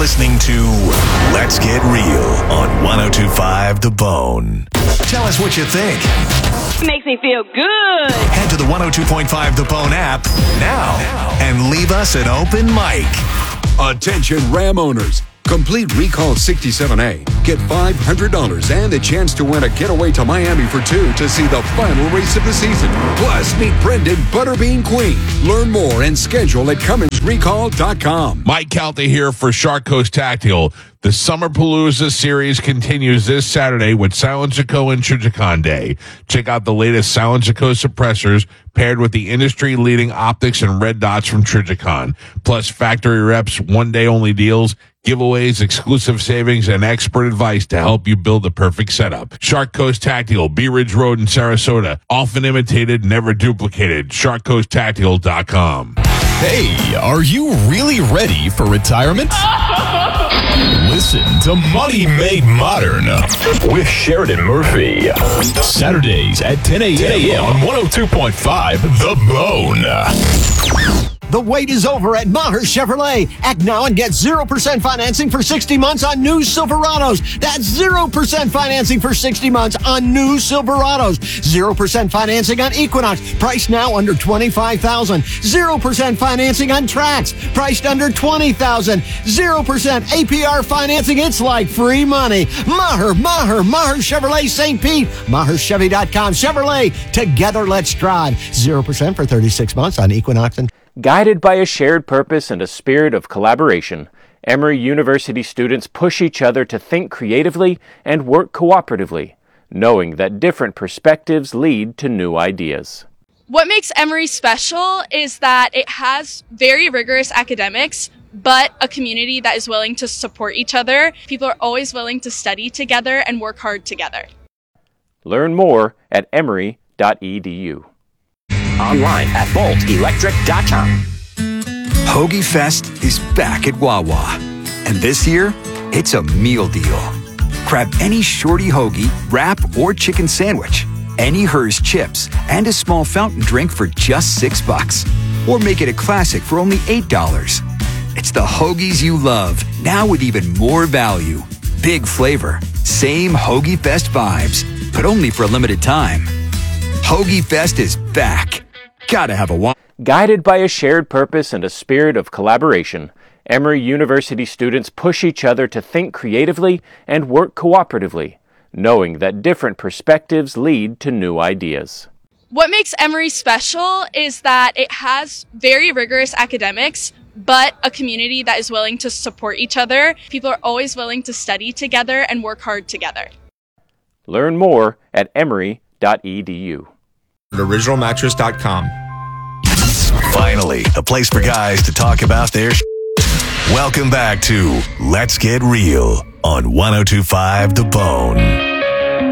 listening to Let's Get Real on 102.5 The Bone. Tell us what you think. Makes me feel good. Head to the 102.5 The Bone app now and leave us an open mic. Attention Ram owners. Complete Recall 67A. Get $500 and the chance to win a getaway to Miami for two to see the final race of the season. Plus, meet Brendan Butterbean Queen. Learn more and schedule at CumminsRecall.com. Mike Calta here for Shark Coast Tactical. The Summerpalooza series continues this Saturday with Silence Co. and Trijicon Day. Check out the latest Silence Co. suppressors paired with the industry-leading optics and red dots from Trijicon. Plus factory reps, one-day-only deals, giveaways, exclusive savings, and expert advice to help you build the perfect setup. Shark Coast Tactical, Bee Ridge Road in Sarasota. Often imitated, never duplicated. SharkCoastTactical.com. Hey, are you really ready for retirement? Listen to Money Made Modern with Sheridan Murphy. Saturdays at 10 a.m. on 102.5 The Bone. The wait is over at Maher Chevrolet. Act now and get 0% financing for 60 months on new Silverados. That's 0% financing for 60 months on new Silverados. 0% financing on Equinox, priced now under $25,000. 0% financing on Trax, priced under $20,000. 0% APR financing. It's like free money. Maher Chevrolet St. Pete. MaherChevy.com. Chevrolet. Together, let's drive. 0% for 36 months on Equinox and Guided by a shared purpose and a spirit of collaboration, Emory University students push each other to think creatively and work cooperatively, knowing that different perspectives lead to new ideas. What makes Emory special is that it has very rigorous academics, but a community that is willing to support each other. People are always willing to study together and work hard together. Learn more at emory.edu. Online at boltelectric.com. Hoagie Fest is back at Wawa. And this year, it's a meal deal. Grab any shorty hoagie, wrap, or chicken sandwich, any Hers chips, and a small fountain drink for just $6. Or make it a classic for only $8. It's the hoagies you love, now with even more value. Big flavor, same Hoagie Fest vibes, but only for a limited time. Hoagie Fest is back. Gotta have a Wawa. Guided by a shared purpose and a spirit of collaboration, Emory University students push each other to think creatively and work cooperatively, knowing that different perspectives lead to new ideas. What makes Emory special is that it has very rigorous academics, but a community that is willing to support each other. People are always willing to study together and work hard together. Learn more at emory.edu. OriginalMattress.com. Finally, a place for guys to talk about their Welcome back to Let's Get Real on 102.5 The Bone.